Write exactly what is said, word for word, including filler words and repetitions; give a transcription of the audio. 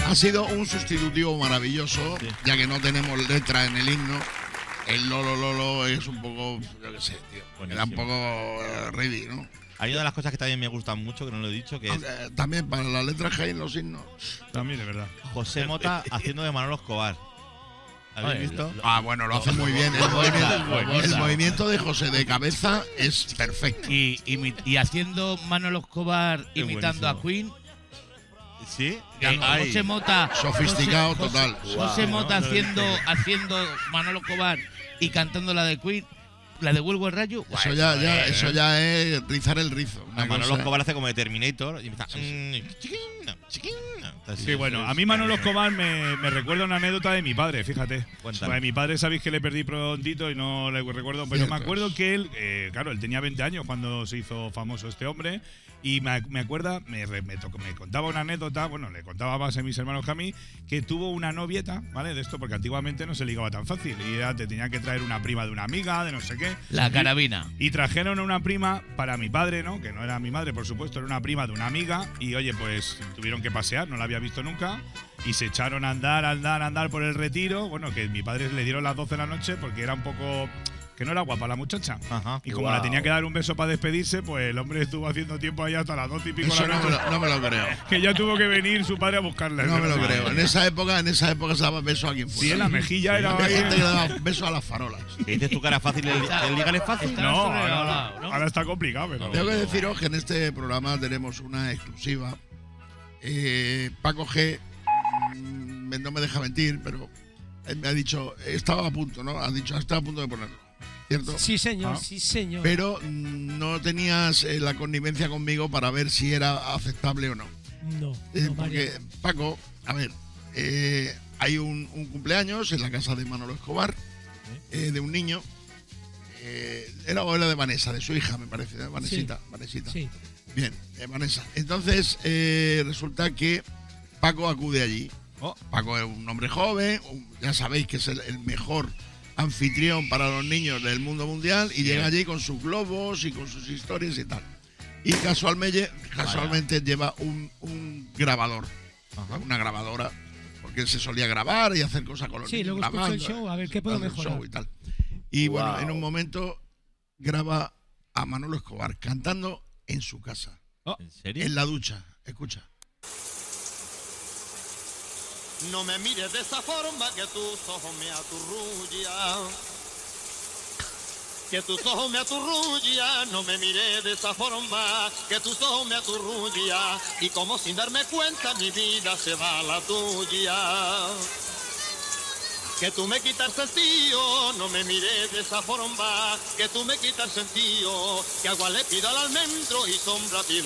Ha sido un sustitutivo maravilloso, sí. Ya que no tenemos letra en el himno. El Lolo Lolo es un poco, yo qué sé, tío. Buenísimo. Era un poco uh, ready, ¿no? Hay una de las cosas que también me gustan mucho, que no lo he dicho, que Aunque, es... También para las letras que hay en los himnos. También, de verdad. José Mota haciendo de Manolo Escobar. ¿Habéis Oye, visto? Lo, lo, ah, bueno, lo hace muy bien. El, movimiento, el movimiento de José de cabeza es perfecto. Y, y, y haciendo Manolo Escobar Qué imitando buenísimo. a Queen. Sí, eh, José Mota. Sofisticado José, total. José, José wow, Mota no, haciendo, no, no. haciendo Manolo Escobar y cantando la de Queen. La de Vuelvo el Rayo. Eso ya, ya, eh, eso ya es rizar el rizo. Manolo Escobar hace como de Terminator y empieza. Sí, sí. Sí, bueno, a mí Manolo Escobar me, me recuerda una anécdota de mi padre, fíjate. Cuéntame. De mi padre sabéis que le perdí prontito y no le recuerdo, pero me acuerdo que él, eh, claro, él tenía veinte años cuando se hizo famoso este hombre y me, me acuerda, me, me, tocó, me contaba una anécdota, bueno, le contaba más a mis hermanos que a mí, que tuvo una novieta, ¿vale? De esto, porque antiguamente no se ligaba tan fácil y ya te tenía que traer una prima de una amiga, de no sé qué. La carabina. Y, y trajeron a una prima para mi padre, ¿no? Que no era mi madre, por supuesto, era una prima de una amiga y oye, pues tuvieron que pasear, no la había visto nunca y se echaron a andar, a andar, a andar por el retiro. Bueno, que mi padre le dieron las doce de la noche porque era un poco... que no era guapa la muchacha. Ajá. Y como wow. la tenía que dar un beso para despedirse, pues el hombre estuvo haciendo tiempo allá hasta las doce y pico Eso de la no noche. Me lo, no me lo creo. Que ya tuvo que venir su padre a buscarla. No me lo creo. En esa época, en esa época se daba beso a quien fuera. Sí, en la mejilla era... Había gente que daba beso a las farolas. ¿Qué dices tú que era fácil? ¿El, el ligar es fácil? No, ahora, ¿no? Ahora está complicado. Pero... Tengo que deciros que en este programa tenemos una exclusiva. Eh, Paco G, mmm, no me deja mentir, pero él me ha dicho, estaba a punto, ¿no? Ha dicho, estaba a punto de ponerlo. ¿Cierto? Sí, señor, ah. sí, señor. Pero mmm, no tenías eh, la connivencia conmigo para ver si era aceptable o no. No. Eh, no porque, María. Paco, a ver, eh, hay un, un cumpleaños en la casa de Manolo Escobar, eh, de un niño. Eh, era o era de Vanessa, de su hija, me parece, de Vanesita. Sí. Vanesita. Sí. Bien, eh, Vanessa. Entonces, eh, resulta que Paco acude allí. Oh. Paco es un hombre joven, un, ya sabéis que es el, el mejor anfitrión para los niños del mundo mundial y llega allí con sus globos y con sus historias y tal. Y casualmente, casualmente lleva un, un grabador, Ajá. una grabadora, porque él se solía grabar y hacer cosas con los sí, niños. Sí, luego escucho el show, a ver qué puedo mejorar. Y, tal. y wow. bueno, en un momento graba a Manolo Escobar cantando en su casa. Oh, ¿en serio? En la ducha, escucha. No me mires de esa forma que tus ojos me aturrullan. Que tus ojos me aturrullan. No me mires de esa forma que tus ojos me aturrullan. Y como sin darme cuenta mi vida se va a la tuya. Que tú me quitas sentido, no me mires de esa forma. Que tú me quitas sentido. Que agua le pido al almendro y sombra pido.